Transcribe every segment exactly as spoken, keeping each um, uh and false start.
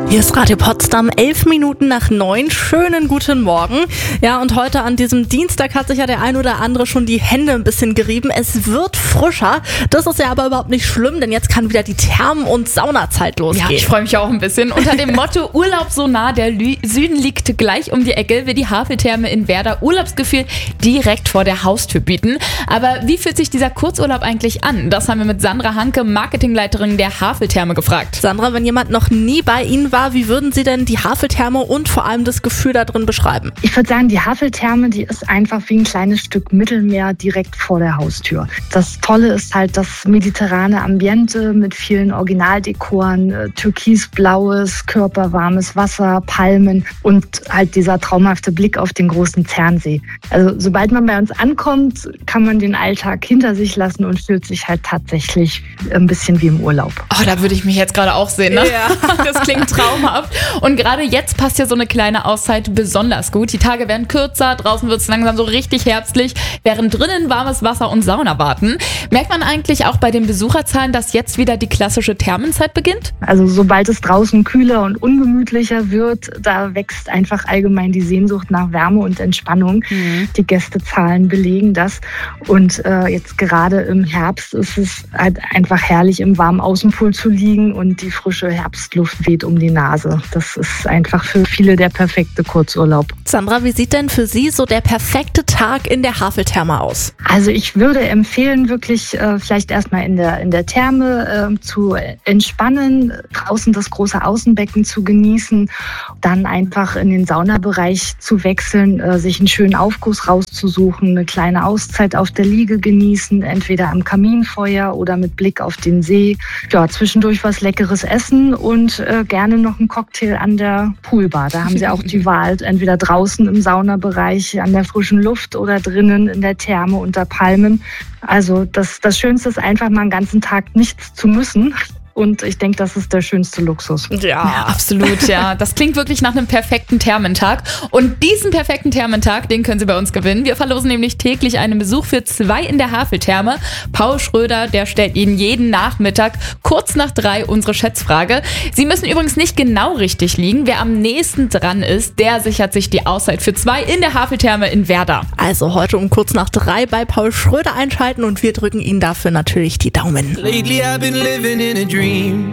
Hier ist Radio Potsdam, elf Minuten nach neun. Schönen guten Morgen. Ja, und heute an diesem Dienstag hat sich ja der ein oder andere schon die Hände ein bisschen gerieben. Es wird frischer. Das ist ja aber überhaupt nicht schlimm, denn jetzt kann wieder die Thermen- und Saunazeit losgehen. Ja, ich freue mich auch ein bisschen. Unter dem Motto Urlaub so nah, der Lü- Süden liegt gleich um die Ecke, will die Haveltherme in Werder Urlaubsgefühl direkt vor der Haustür bieten. Aber wie fühlt sich dieser Kurzurlaub eigentlich an? Das haben wir mit Sandra Hanke, Marketingleiterin der Haveltherme, gefragt. Sandra, wenn jemand noch nie bei Ihnen war, wie würden Sie denn die Haveltherme und vor allem das Gefühl da drin beschreiben? Ich würde sagen, die Haveltherme, die ist einfach wie ein kleines Stück Mittelmeer direkt vor der Haustür. Das Tolle ist halt das mediterrane Ambiente mit vielen Originaldekoren, äh, türkisblaues, körperwarmes Wasser, Palmen und halt dieser traumhafte Blick auf den großen Zernsee. Also sobald man bei uns ankommt, kann man den Alltag hinter sich lassen und fühlt sich halt tatsächlich ein bisschen wie im Urlaub. Oh, da würde ich mich jetzt gerade auch sehen, ne? Ja. Das klingt traumhaft. Und gerade jetzt passt ja so eine kleine Auszeit besonders gut. Die Tage werden kürzer, draußen wird es langsam so richtig herbstlich, während drinnen warmes Wasser und Sauna warten. Merkt man eigentlich auch bei den Besucherzahlen, dass jetzt wieder die klassische Thermenzeit beginnt? Also sobald es draußen kühler und ungemütlicher wird, da wächst einfach allgemein die Sehnsucht nach Wärme und Entspannung. Mhm. Die Gästezahlen belegen das. Und äh, jetzt gerade im Herbst ist es halt einfach herrlich, im warmen Außenpool zu liegen und die frische Herbstluft weht um die Nase. Das ist einfach für viele der perfekte Kurzurlaub. Sandra, wie sieht denn für Sie so der perfekte Tag in der Haveltherme aus? Also ich würde empfehlen, wirklich äh, vielleicht erstmal in der, in der Therme äh, zu entspannen, draußen das große Außenbecken zu genießen, dann einfach in den Saunabereich zu wechseln, äh, sich einen schönen Aufguss rauszusuchen, eine kleine Auszeit auf der Liege genießen, entweder am Kaminfeuer oder mit Blick auf den See. Ja, zwischendurch was Leckeres essen und äh, gerne noch einen Cocktail an der Poolbar. Da haben Sie auch die Wahl, entweder draußen im Saunabereich an der frischen Luft oder drinnen in der Therme unter Palmen. Also das, das Schönste ist einfach mal einen ganzen Tag nichts zu müssen. Und ich denke, das ist der schönste Luxus. Ja, ja, absolut, ja. Das klingt wirklich nach einem perfekten Thermentag. Und diesen perfekten Thermentag, den können Sie bei uns gewinnen. Wir verlosen nämlich täglich einen Besuch für zwei in der Haveltherme. Paul Schröder, der stellt Ihnen jeden Nachmittag kurz nach drei unsere Schätzfrage. Sie müssen übrigens nicht genau richtig liegen. Wer am nächsten dran ist, der sichert sich die Auszeit für zwei in der Haveltherme in Werder. Also heute um kurz nach drei bei Paul Schröder einschalten und wir drücken Ihnen dafür natürlich die Daumen. Lately I've been living in a dream.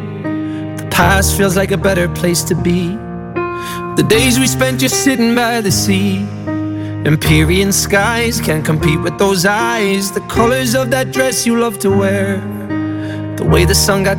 The past feels like a better place to be. The days we spent just sitting by the sea. Empyrean skies can't compete with those eyes. The colors of that dress you love to wear. The way the sun got